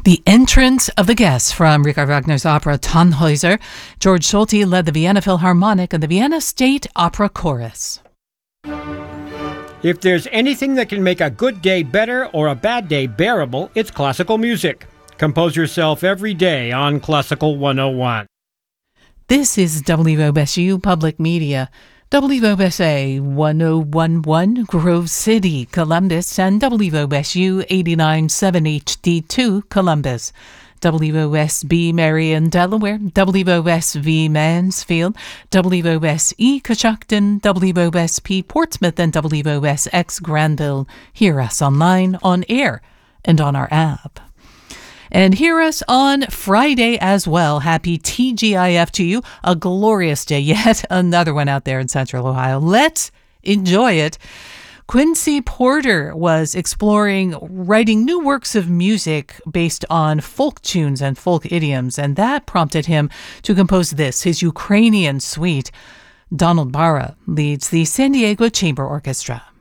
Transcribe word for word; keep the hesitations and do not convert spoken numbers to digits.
The entrance of the guests from Richard Wagner's opera Tannhäuser. George Solti led the Vienna Philharmonic and the Vienna State Opera Chorus. If there's anything that can make a good day better or a bad day bearable, it's classical music. Compose yourself every day on Classical one oh one. This is W O S U Public Media. W O S A one oh one point one Grove City, Columbus, and W O S U eighty-nine point seven H D two, Columbus. W O S B Marion, Delaware, W O S V Mansfield, W O S E Coshocton, W O S P Portsmouth, and W O S X Granville. Hear us online, on air, and on our app. And hear us on Friday as well. Happy T G I F to you. A glorious day. Yet another one out there in Central Ohio. Let's enjoy it. Quincy Porter was exploring writing new works of music based on folk tunes and folk idioms, and that prompted him to compose this, his Ukrainian suite. Donald Barra leads the San Diego Chamber Orchestra.